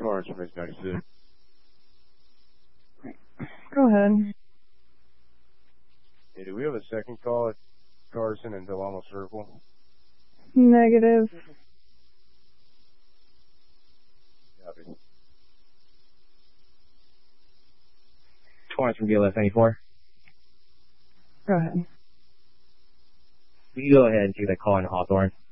Torrance from H96. Go ahead. Hey, do we have a second call at Carson and Delano Circle? Negative. Copy. Torrance from DLS 94. Go ahead. You go ahead and take that call in Hawthorne.